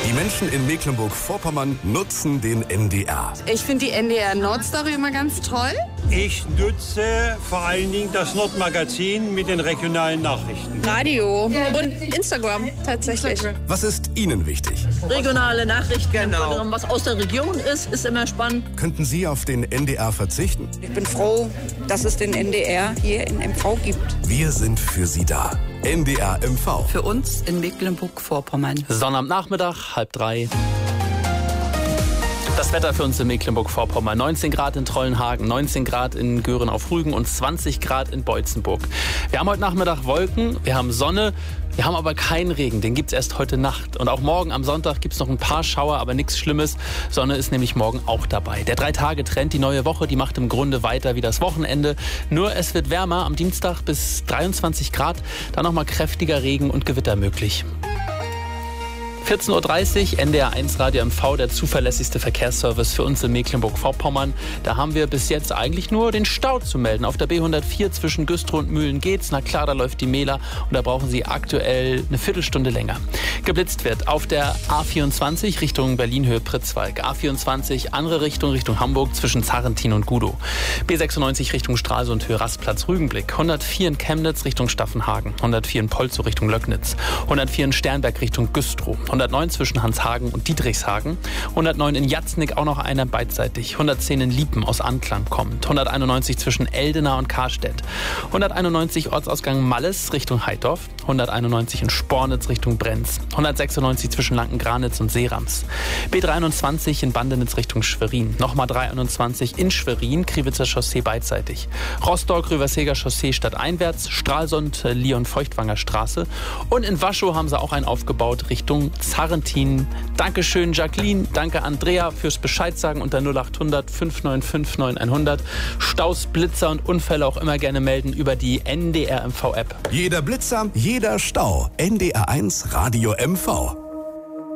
Die Menschen in Mecklenburg-Vorpommern nutzen den NDR. Ich finde die NDR Nordstory immer ganz toll. Ich nutze vor allen Dingen das Nordmagazin mit den regionalen Nachrichten. Radio und Instagram tatsächlich. Was ist Ihnen wichtig? Regionale Nachrichten, genau. Was aus der Region ist immer spannend. Könnten Sie auf den NDR verzichten? Ich bin froh, dass es den NDR hier in MV gibt. Wir sind für Sie da. NDR MV. Für uns in Mecklenburg-Vorpommern. Sonnabendnachmittag, 2:30. Das Wetter für uns in Mecklenburg-Vorpommern. 19 Grad in Trollenhagen, 19 Grad in Göhren auf Rügen und 20 Grad in Beutzenburg. Wir haben heute Nachmittag Wolken, wir haben Sonne, wir haben aber keinen Regen. Den gibt's erst heute Nacht. Und auch morgen am Sonntag gibt's noch ein paar Schauer, aber nichts Schlimmes. Sonne ist nämlich morgen auch dabei. Der 3-Tage-Trend, die neue Woche, die macht im Grunde weiter wie das Wochenende. Nur es wird wärmer, am Dienstag bis 23 Grad. Dann nochmal kräftiger Regen und Gewitter möglich. 14:30 Uhr, NDR 1 Radio MV, der zuverlässigste Verkehrsservice für uns in Mecklenburg-Vorpommern. Da haben wir bis jetzt eigentlich nur den Stau zu melden. Auf der B104 zwischen Güstrow und Mühlen geht's. Na klar, da läuft die Mähler und da brauchen Sie aktuell eine Viertelstunde länger. Geblitzt wird auf der A24 Richtung Berlin-Höhe Pritzwalk. A24 andere Richtung Hamburg zwischen Zarrentin und Gudow. B96 Richtung Stralsund Höhe Rastplatz Rügenblick. 104 in Chemnitz Richtung Staffenhagen. 104 in Polzow Richtung Löcknitz. 104 in Sternberg Richtung Güstrow. 109 zwischen Hanshagen und Dietrichshagen. 109 in Jatznick, auch noch einer beidseitig. 110 in Liepen aus Anklam kommt. 191 zwischen Eldena und Karstedt. 191 Ortsausgang Malles Richtung Heidorf. 191 in Spornitz Richtung Brenz. 196 zwischen Lanken-Granitz und Seerams. B23 in Bandenitz Richtung Schwerin. Nochmal 321 in Schwerin, Kriwitzer Chaussee beidseitig. Rostock-Röversheger Chaussee stadteinwärts. Stralsund, Leon-Feuchtwanger Straße. Und in Waschow haben sie auch einen aufgebaut Richtung Zarrentin. Dankeschön Jacqueline, danke Andrea fürs Bescheid sagen unter 0800 595 9100. Staus, Blitzer und Unfälle auch immer gerne melden über die NDR MV App. Jeder Blitzer, jeder Stau. NDR 1 Radio MV.